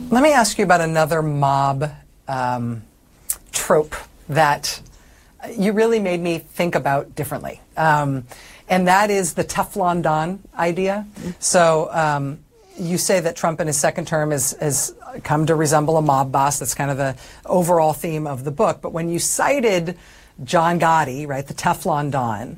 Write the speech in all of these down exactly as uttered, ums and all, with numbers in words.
Let me ask you about another mob um, trope that you really made me think about differently. Um, and that is the Teflon Don idea. Mm-hmm. So um, you say that Trump in his second term has, has come to resemble a mob boss. That's kind of the overall theme of the book. But when you cited John Gotti, right, the Teflon Don,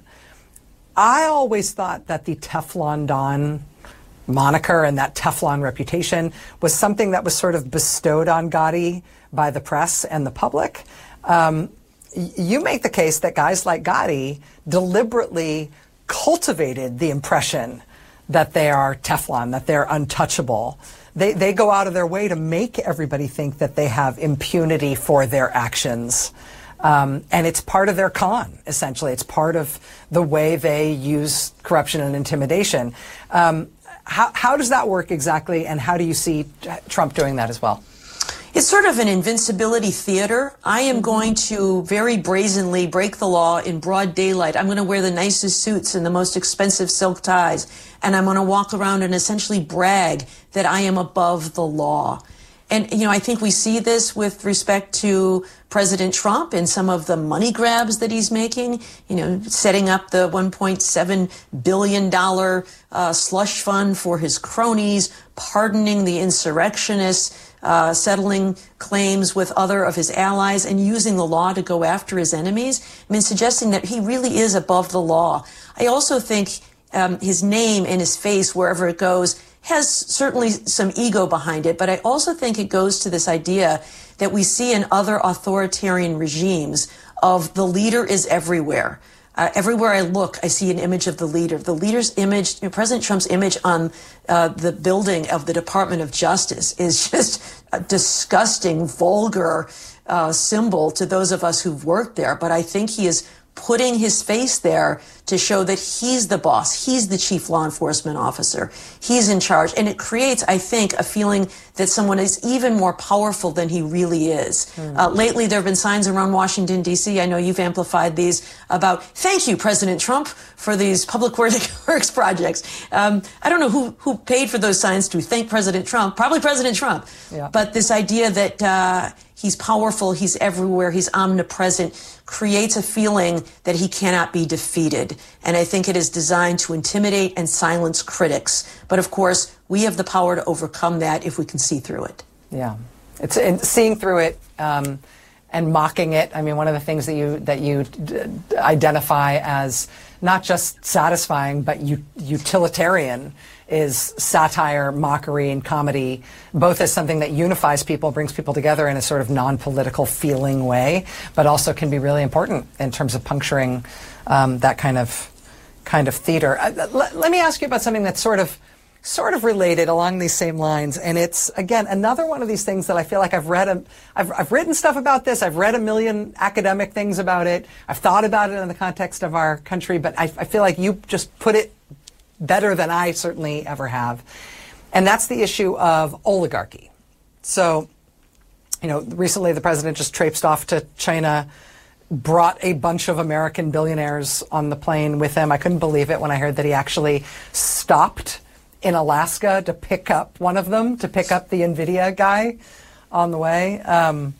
I always thought that the Teflon Don moniker and that Teflon reputation was something that was sort of bestowed on Gotti by the press and the public. Um, you make the case that guys like Gotti deliberately cultivated the impression that they are Teflon, that they're untouchable. They, they go out of their way to make everybody think that they have impunity for their actions. Um, and it's part of their con, essentially. It's part of the way they use corruption and intimidation. Um, How, how does that work exactly, and how do you see Trump doing that as well? It's sort of an invincibility theater. I am going to very brazenly break the law in broad daylight. I'm going to wear the nicest suits and the most expensive silk ties, and I'm going to walk around and essentially brag that I am above the law. And, you know, I think we see this with respect to President Trump and some of the money grabs that he's making, you know, setting up the one point seven billion dollars uh, slush fund for his cronies, pardoning the insurrectionists, uh, settling claims with other of his allies, and using the law to go after his enemies. I mean, suggesting that he really is above the law. I also think um, his name and his face, wherever it goes, has certainly some ego behind it, but I also think it goes to this idea that we see in other authoritarian regimes of the leader is everywhere. Uh, everywhere I look, I see an image of the leader. The leader's image, you know, President Trump's image on uh, the building of the Department of Justice is just a disgusting, vulgar uh, symbol to those of us who've worked there. But I think he is putting his face there to show that he's the boss. He's the chief law enforcement officer. He's in charge. And it creates, I think, a feeling that someone is even more powerful than he really is. Mm. Uh, lately, there have been signs around Washington, D C. I know you've amplified these about, thank you, President Trump, for these public works projects. Um, I don't know who, who paid for those signs to thank President Trump. Probably President Trump. Yeah. But this idea that uh, he's powerful, he's everywhere, he's omnipresent, creates a feeling that he cannot be defeated. And I think it is designed to intimidate and silence critics. But of course, we have the power to overcome that if we can see through it. Yeah, it's in, seeing through it um, and mocking it. I mean, one of the things that you that you d identify as not just satisfying but u utilitarian is satire, mockery, and comedy, both as something that unifies people, brings people together in a sort of non-political feeling way, but also can be really important in terms of puncturing um, that kind of kind of theater. Uh, let, let me ask you about something that's sort of sort of related along these same lines, and it's again another one of these things that I feel like I've read a, I've, I've written stuff about this, I've read a million academic things about it, I've thought about it in the context of our country, but I, I feel like you just put it better than I certainly ever have. And that's the issue of oligarchy. So, you know, recently the president just traipsed off to China, brought a bunch of American billionaires on the plane with him. I couldn't believe it when I heard that he actually stopped in Alaska to pick up one of them, to pick up the NVIDIA guy on the way. Um,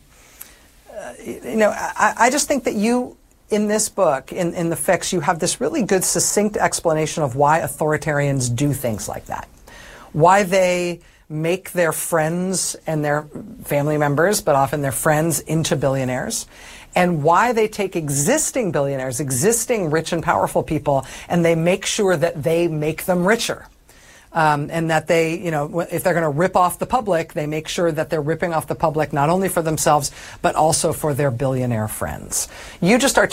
uh, you know, I, I just think that you, in this book, in, in The Fix, you have this really good, succinct explanation of why authoritarians do things like that. Why they make their friends and their family members, but often their friends, into billionaires. And why they take existing billionaires, existing rich and powerful people, and they make sure that they make them richer. Um, and that they, you know, if they're going to rip off the public, they make sure that they're ripping off the public not only for themselves, but also for their billionaire friends. You just